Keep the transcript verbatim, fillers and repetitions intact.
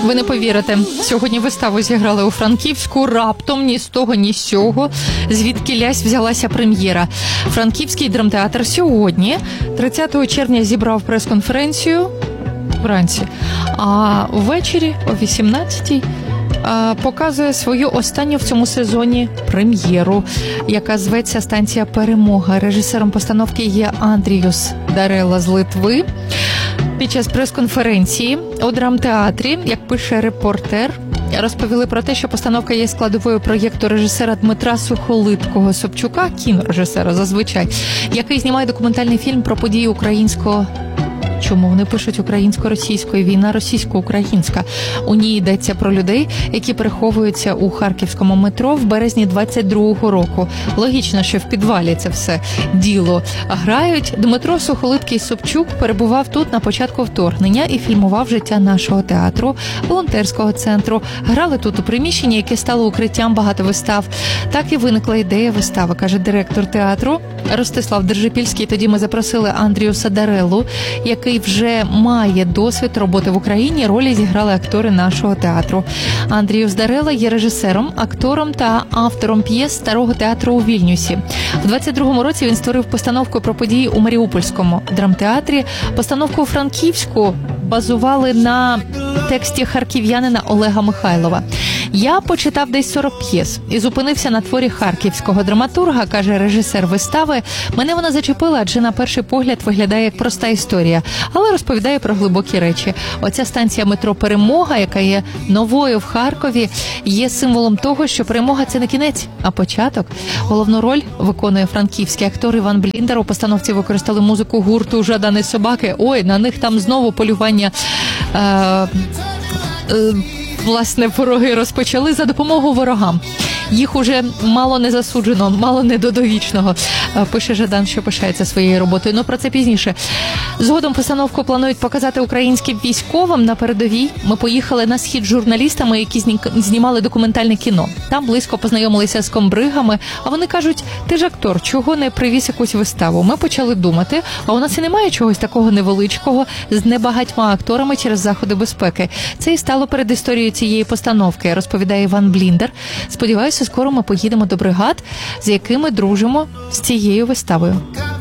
Ви не повірите, сьогодні виставу зіграли у Франківську, раптом ні з того, ні з сього, звідки лясь взялася прем'єра. Франківський драмтеатр сьогодні, тридцятого червня, зібрав прес-конференцію вранці, а ввечері о вісімнадцятій показує свою останню в цьому сезоні прем'єру, яка зветься «Станція Перемога». Режисером постановки є Андріюс Дарела з Литви. Під час прес-конференції у драмтеатрі, як пише репортер, розповіли про те, що постановка є складовою проєкту режисера Дмитра Сухолиткого Собчука, кінорежисера зазвичай, який знімає документальний фільм про події українського... Чому вони пишуть українсько-російською? Війна російсько-українська. У ній йдеться про людей, які переховуються у харківському метро в березні двадцять другого року. Логічно, що в підвалі це все діло грають. Дмитро Сухолиткий Собчук перебував тут на початку вторгнення і фільмував життя нашого театру, волонтерського центру. Грали тут у приміщенні, яке стало укриттям багато вистав. Так і виникла ідея вистави, каже директор театру Ростислав Держипільський. Тоді ми запросили Андріуса Дарелу, який вже має досвід роботи в Україні, ролі зіграли актори нашого театру. Андріюс Дарела є режисером, актором та автором п'єс Старого театру у Вільнюсі. У двадцять другому році він створив постановку про події у Маріупольському драмтеатрі. Постановку у Франківську базували на тексті харків'янина Олега Михайлова. Я почитав десь сорок п'єс і зупинився на творі харківського драматурга, каже режисер вистави. Мене вона зачепила, адже на перший погляд виглядає як проста історія, але розповідає про глибокі речі. Оця станція метро «Перемога», яка є новою в Харкові, є символом того, що перемога – це не кінець, а початок. Головну роль виконує франківський актор Іван Бліндер. У постановці використали музику гурту «Жадані собаки». Ой, на них там знову полювання... Е- е- Власне, вороги розпочали за допомогою ворогам. Їх уже мало не засуджено, мало не до довічного, пише Жадан, що пишається своєю роботою. Ну, про це пізніше. Згодом постановку планують показати українським військовим на передовій. Ми поїхали на схід з журналістами, які знімали документальне кіно. Там близько познайомилися з комбригами, а вони кажуть, ти ж актор, чого не привіз якусь виставу? Ми почали думати, а у нас і немає чогось такого невеличкого з небагатьма акторами через заходи безпеки. Це і стало передісторією цієї постановки, розповідає Іван Бліндер. Сподіваюся, скоро ми поїдемо до бригад, з якими дружимо з цією виставою.